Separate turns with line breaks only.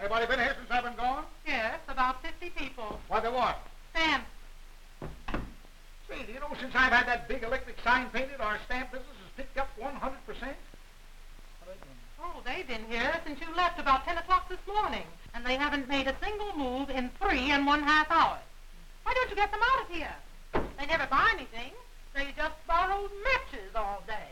Anybody been here since I've been gone?
Yes, about 50 people.
What they want?
Stamps.
Say, do you know since I've had that big electric sign painted, our stamp business has picked up 100%?
Oh, they've been here since you left about 10 o'clock this morning, and they haven't made a single move in 3½ hours. Why don't you get them out of here? They never buy anything. They just borrow matches all day.